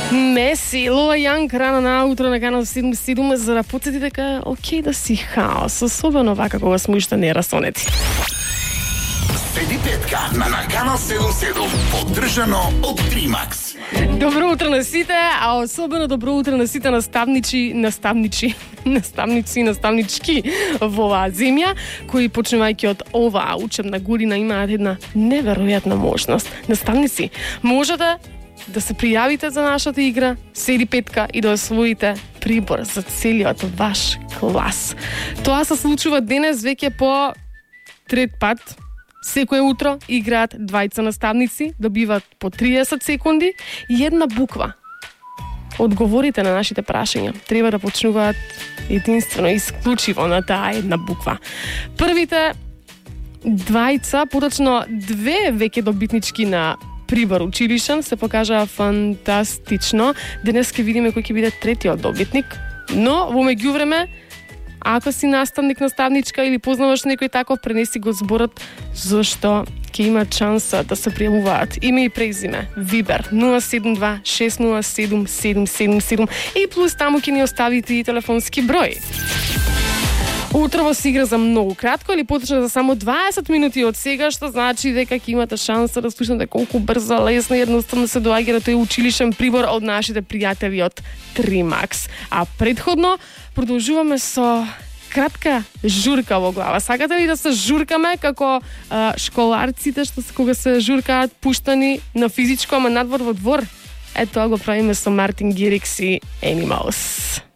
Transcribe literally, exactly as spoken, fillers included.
Меси, Лоа Јанг, рано наутро на канал седум седум, за да потсети дека окей да си хаос, особено вака кога сме уште не расонети. Седи петка на канал седум седум, поддржано од Тримакс. Добро утро на сите, а особено добро утро на сите наставничи, наставничи, наставници и наставнички во оваа земја, кои почнувајќи од оваа учебна година имаат една неверојатна можност. Наставници, можете да се пријавите за нашата игра Седи петка и да освоите прибор за целиот ваш клас. Тоа се случува денес веќе по трет пат. Секое утро играат двајца наставници, добиваат по триесет секунди и една буква. Одговорите на нашите прашања треба да почнуваат единствено, исклучиво на таа една буква. Првите двајца, поточно две веќе добитнички на прибор училишен, се покажаа фантастично. Денес ќе видиме кој ќе биде третиот добитник, но во меѓувреме, ако си наставник, наставничка или познаваш некој таков, пренеси го зборот, зашто ќе има шанса да се пријавуваат. Име и презиме, Вибер нула седум два шест нула седум седум седум седум и плюс таму ќе ни оставите и телефонски број. Утрово се игра за многу кратко или поточно за само дваесет минути од сега, што значи дека ќе имате шанса да слушнете колку брзо, лесно и едноставно се доаѓа тој училишен прибор од нашите пријатели од Тримакс. А предходно продолжуваме со кратка журка во глава. Сакате ли да се журкаме како а, школарците што се кога се журкаат пуштани на физичко, ама надвор во двор? Ето го правиме со Мартин Герикс и Animals.